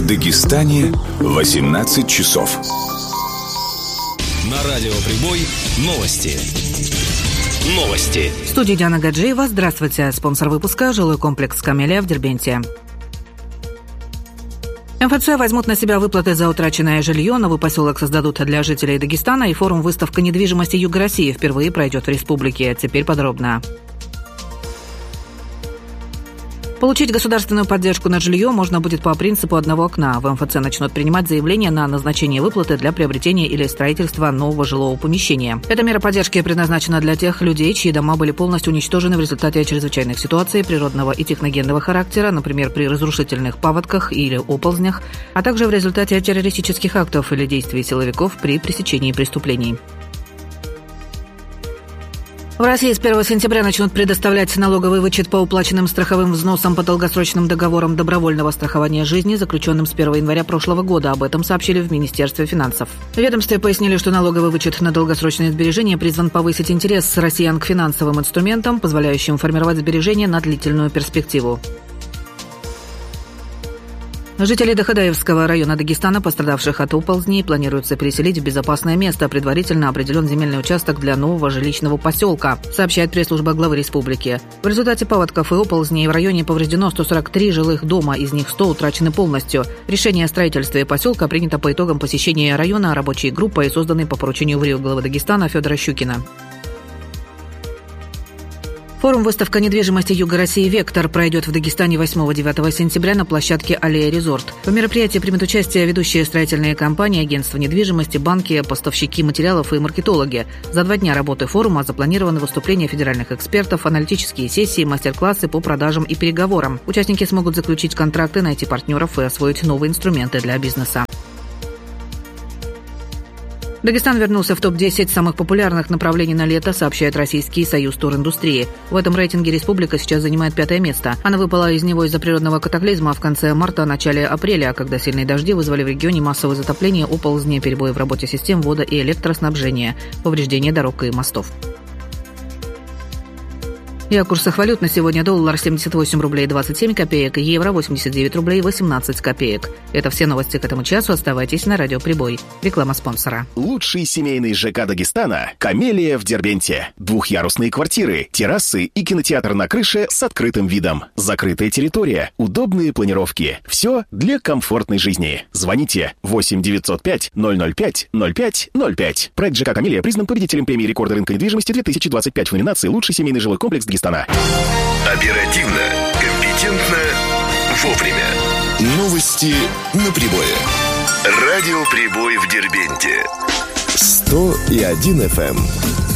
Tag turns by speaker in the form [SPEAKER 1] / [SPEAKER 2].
[SPEAKER 1] Дагестане 18 часов.
[SPEAKER 2] На радио «Прибой» новости.
[SPEAKER 3] В студии Диана Гаджиева. Здравствуйте. Спонсор выпуска – жилой комплекс «Камелия» в Дербенте. МФЦ возьмут на себя выплаты за утраченное жилье, новый поселок создадут для жителей Дагестана, и форум-выставка недвижимости Юга России впервые пройдет в республике. Теперь подробно. Получить государственную поддержку на жилье можно будет по принципу одного окна. В МФЦ начнут принимать заявления на назначение выплаты для приобретения или строительства нового жилого помещения. Эта мера поддержки предназначена для тех людей, чьи дома были полностью уничтожены в результате чрезвычайных ситуаций природного и техногенного характера, например, при разрушительных паводках или оползнях, а также в результате террористических актов или действий силовиков при пресечении преступлений. В России с 1 сентября начнут предоставлять налоговый вычет по уплаченным страховым взносам по долгосрочным договорам добровольного страхования жизни, заключенным с 1 января прошлого года. Об этом сообщили в Министерстве финансов. В ведомстве пояснили, что налоговый вычет на долгосрочные сбережения призван повысить интерес россиян к финансовым инструментам, позволяющим формировать сбережения на длительную перспективу. Жителей Дахадаевского района Дагестана, пострадавших от оползней, планируется переселить в безопасное место. Предварительно определен земельный участок для нового жилищного поселка, сообщает пресс-служба главы республики. В результате паводков и оползней в районе повреждено 143 жилых дома, из них 100 утрачены полностью. Решение о строительстве поселка принято по итогам посещения района рабочей группой, созданной по поручению ВРИО главы Дагестана Федора Щукина. Форум-выставка недвижимости Юга России «Вектор» пройдет в Дагестане 8-9 сентября на площадке «Аллея Резорт». В мероприятии примут участие ведущие строительные компании, агентства недвижимости, банки, поставщики материалов и маркетологи. За 2 дня работы форума запланированы выступления федеральных экспертов, аналитические сессии, мастер-классы по продажам и переговорам. Участники смогут заключить контракты, найти партнеров и освоить новые инструменты для бизнеса. Дагестан вернулся в топ-10 самых популярных направлений на лето, сообщает Российский союз туриндустрии. В этом рейтинге республика сейчас занимает 5 место. Она выпала из него из-за природного катаклизма в конце марта, начале апреля, когда сильные дожди вызвали в регионе массовое затопление, оползни, перебои в работе систем водо- и электроснабжения, повреждение дорог и мостов. И о курсах валют на сегодня: доллар 78 рублей 27 копеек, евро 89 рублей 18 копеек. Это все новости к этому часу. Оставайтесь на радио «Прибой». Реклама спонсора.
[SPEAKER 4] Лучший семейный ЖК Дагестана – «Камелия» в Дербенте. Двухъярусные квартиры, террасы и кинотеатр на крыше с открытым видом. Закрытая территория, удобные планировки. Все для комфортной жизни. Звоните 8 905 005 05 05. Проект ЖК «Камелия» признан победителем премии рекорда рынка недвижимости 2025 в номинации «Лучший семейный жилой комплекс Дагестана».
[SPEAKER 5] Оперативно, компетентно, вовремя. Новости на Прибое. Радио «Прибой» в Дербенте.
[SPEAKER 6] 101 FM.